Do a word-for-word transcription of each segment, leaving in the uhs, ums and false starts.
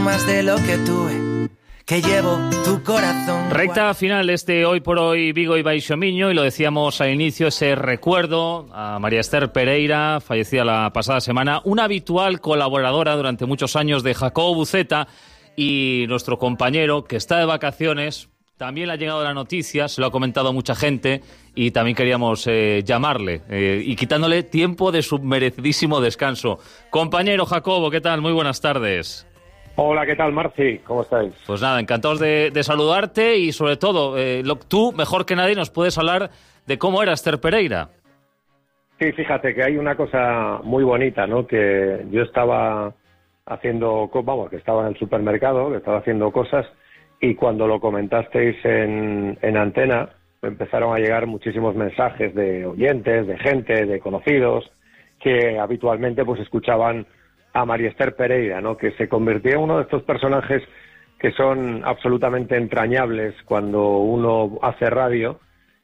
más de lo que tuve, que llevo tu corazón. Recta final este Hoy por Hoy Vigo y Baixo Miño, y lo decíamos al inicio, ese recuerdo a María Esther Pereira, fallecida la pasada semana, una habitual colaboradora durante muchos años de Jacobo Buceta, y nuestro compañero que está de vacaciones. También le ha llegado la noticia, se lo ha comentado mucha gente y también queríamos eh, llamarle eh, y quitándole tiempo de su merecidísimo descanso. Compañero Jacobo, ¿qué tal? Muy buenas tardes. Hola, ¿qué tal, Marci? ¿Cómo estáis? Pues nada, encantados de, de saludarte y sobre todo, eh, lo, tú, mejor que nadie, nos puedes hablar de cómo era Esther Pereira. Sí, fíjate que hay una cosa muy bonita, ¿no? Que yo estaba haciendo, vamos, que estaba en el supermercado, que estaba haciendo cosas. Y cuando lo comentasteis en, en antena, me empezaron a llegar muchísimos mensajes de oyentes, de gente, de conocidos, que habitualmente pues escuchaban a María Esther Pereira, ¿no? Que se convirtió en uno de estos personajes que son absolutamente entrañables cuando uno hace radio,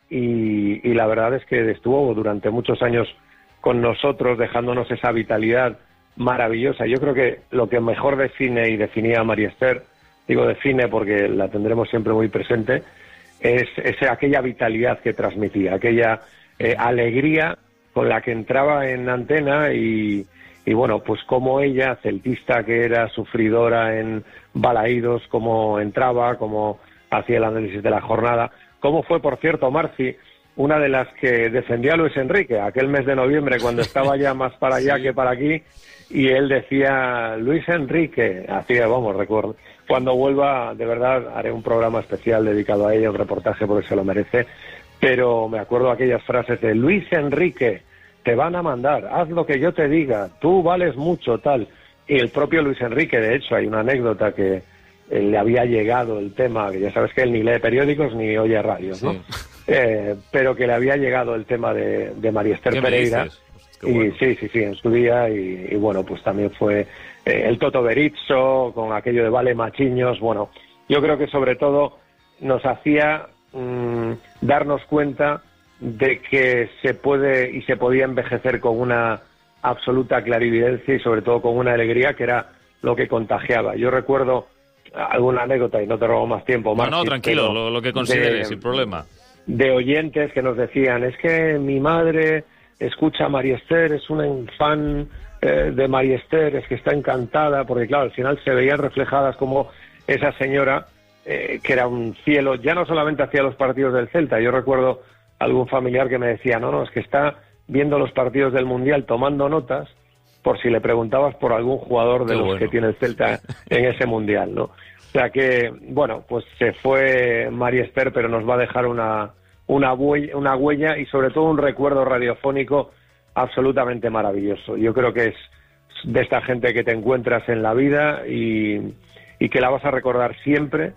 y, y la verdad es que estuvo durante muchos años con nosotros, dejándonos esa vitalidad maravillosa. Yo creo que lo que mejor define y definía a María Esther, digo define porque la tendremos siempre muy presente, es, es aquella vitalidad que transmitía, aquella eh, alegría con la que entraba en antena y, y bueno, pues como ella, celtista que era, sufridora en Balaídos, cómo entraba, cómo hacía el análisis de la jornada, cómo fue, por cierto, Marci, una de las que defendía a Luis Enrique, aquel mes de noviembre cuando estaba ya más para allá que para aquí, y él decía, Luis Enrique, hacía, vamos, recuerdo, cuando vuelva, de verdad, haré un programa especial dedicado a ella, un reportaje porque se lo merece, pero me acuerdo aquellas frases de Luis Enrique, te van a mandar, haz lo que yo te diga, tú vales mucho, tal. Y el propio Luis Enrique, de hecho, hay una anécdota que eh, le había llegado el tema, que ya sabes que él ni lee periódicos ni oye radios, sí, ¿no? Eh, pero que le había llegado el tema de, de María Esther Pereira. Y bueno. sí, sí, sí, en su día, y, y bueno, pues también fue eh, el Toto Berizzo, con aquello de Vale Machiños. Bueno, yo creo que sobre todo nos hacía mmm, darnos cuenta de que se puede y se podía envejecer con una absoluta clarividencia y sobre todo con una alegría que era lo que contagiaba. Yo recuerdo alguna anécdota, y no te robo más tiempo, Marci, No, no, tranquilo, lo, lo que consideres, sin problema. De oyentes que nos decían, es que mi madre escucha a María Esther, es una fan eh, de María Esther, es que está encantada, porque claro, al final se veían reflejadas como esa señora, eh, que era un cielo, ya no solamente hacía los partidos del Celta. Yo recuerdo algún familiar que me decía, no, no, es que está viendo los partidos del Mundial tomando notas por si le preguntabas por algún jugador de Qué los bueno. que tiene el Celta en ese Mundial, ¿no? O sea que, bueno, pues se fue María Esther, pero nos va a dejar una, una, huella, una huella y sobre todo un recuerdo radiofónico absolutamente maravilloso. Yo creo que es de esta gente que te encuentras en la vida y, y que la vas a recordar siempre,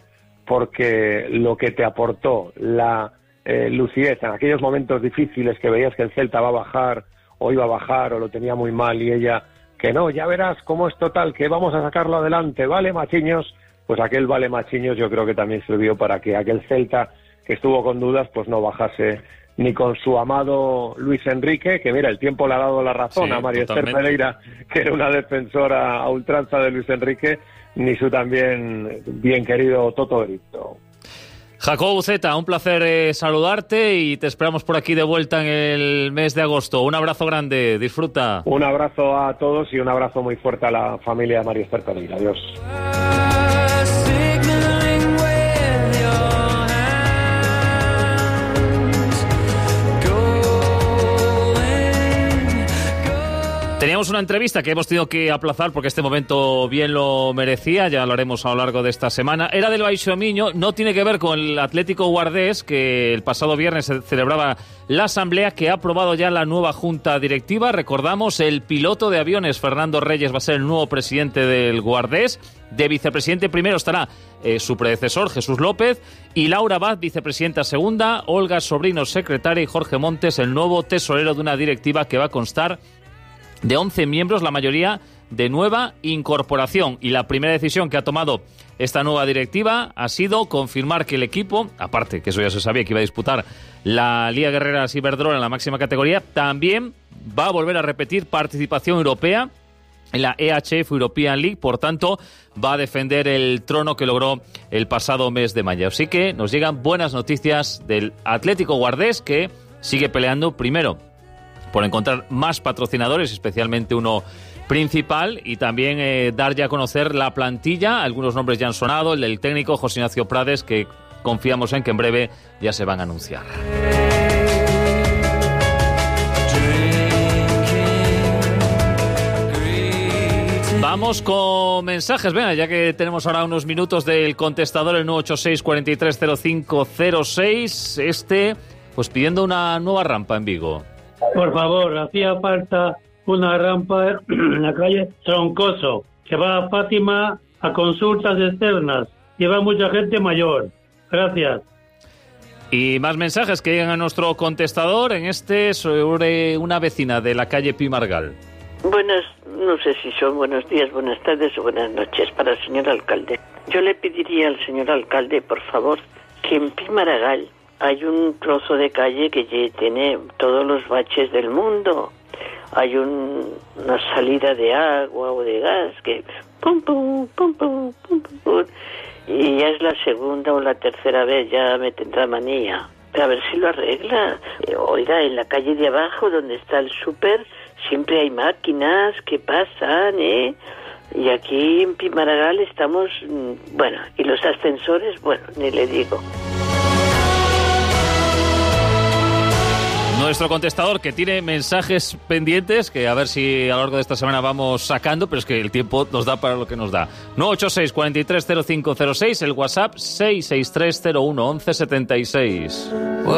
porque lo que te aportó, la eh, lucidez en aquellos momentos difíciles que veías que el Celta va a bajar o iba a bajar o lo tenía muy mal, y ella, que no, ya verás cómo es total, que vamos a sacarlo adelante, vale Machiños. Pues aquel Vale Machiños yo creo que también sirvió para que aquel Celta que estuvo con dudas pues no bajase ni con su amado Luis Enrique, que mira, el tiempo le ha dado la razón sí, a María Esther Pereira, que era una defensora a ultranza de Luis Enrique, ni su también bien querido Toto Berizzo. Jacobo Buceta, un placer eh, saludarte y te esperamos por aquí de vuelta en el mes de agosto. Un abrazo grande, disfruta. Un abrazo a todos y un abrazo muy fuerte a la familia de María Esther Pereira. Adiós. Teníamos una entrevista que hemos tenido que aplazar porque este momento bien lo merecía, ya lo haremos a lo largo de esta semana. Era del Baixo Miño, no tiene que ver con el Atlético Guardés, que el pasado viernes se celebraba la asamblea que ha aprobado ya la nueva junta directiva. Recordamos, el piloto de aviones Fernando Reyes va a ser el nuevo presidente del Guardés. De vicepresidente primero estará eh, su predecesor, Jesús López, y Laura Baz, vicepresidenta segunda, Olga Sobrino, secretaria, y Jorge Montes, el nuevo tesorero de una directiva que va a constar de once miembros, la mayoría de nueva incorporación. Y la primera decisión que ha tomado esta nueva directiva ha sido confirmar que el equipo, aparte que eso ya se sabía que iba a disputar la Liga Guerreras Iberdrola en la máxima categoría, también va a volver a repetir participación europea en la E H F European League, por tanto va a defender el trono que logró el pasado mes de mayo. Así que nos llegan buenas noticias del Atlético Guardés, que sigue peleando primero por encontrar más patrocinadores, especialmente uno principal, y también eh, dar ya a conocer la plantilla. Algunos nombres ya han sonado, el del técnico José Ignacio Prades, que confiamos en que en breve ya se van a anunciar. Vamos con mensajes, venga, ya que tenemos ahora unos minutos del contestador, el nueve ocho seis, cuatro tres cero cinco cero seis, este, pues pidiendo una nueva rampa en Vigo. Por favor, hacía falta una rampa en la calle Troncoso, que va a Fátima a consultas externas, lleva mucha gente mayor. Gracias. Y más mensajes que llegan a nuestro contestador, en este sobre una vecina de la calle Pimargal. Buenas, no sé si son buenos días, buenas tardes o buenas noches para el señor alcalde. Yo le pediría al señor alcalde, por favor, que en Pimargal hay un trozo de calle que tiene todos los baches del mundo. Hay un, una salida de agua o de gas que pum pum pum pum pum pum, y ya es la segunda o la tercera vez, ya me tendrá manía. A ver si lo arregla. Oiga, en la calle de abajo donde está el súper siempre hay máquinas que pasan, ¿eh? Y aquí en Pimargal estamos, bueno, y los ascensores, bueno, ni le digo. Nuestro contestador, que tiene mensajes pendientes, que a ver si a lo largo de esta semana vamos sacando, pero es que el tiempo nos da para lo que nos da. nueve ocho seis, cuatro tres cero cinco cero seis, el WhatsApp seis seis tres cero uno once setenta y seis.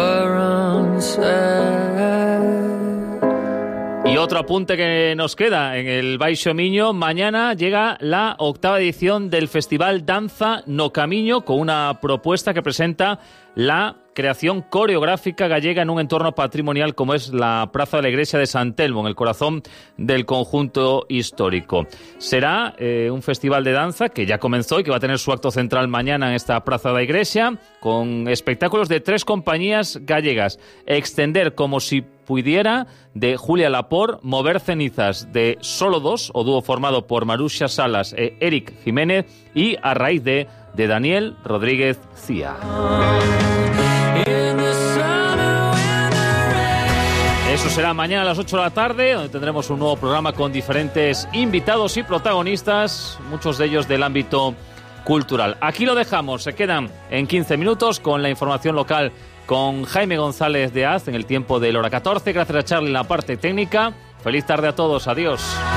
Y otro apunte que nos queda en el Baixo Miño: mañana llega la octava edición del Festival Danza no Camiño, con una propuesta que presenta la creación coreográfica gallega en un entorno patrimonial como es la Praza de la Iglesia de San Telmo, en el corazón del conjunto histórico. Será eh, un festival de danza que ya comenzó y que va a tener su acto central mañana en esta Praza de la Iglesia, con espectáculos de tres compañías gallegas: Extender como si pudiera, de Julia Lapor; Mover cenizas, de Solo Dos, o dúo formado por Maruxa Salas e Eric Jiménez; y A raíz de, de Daniel Rodríguez Cía. Eso será mañana a las ocho de la tarde, donde tendremos un nuevo programa con diferentes invitados y protagonistas, muchos de ellos del ámbito cultural. Aquí lo dejamos, se quedan en quince minutos con la información local con Jaime González de Az en el tiempo del hora catorce. Gracias a Charlie en la parte técnica. Feliz tarde a todos, adiós.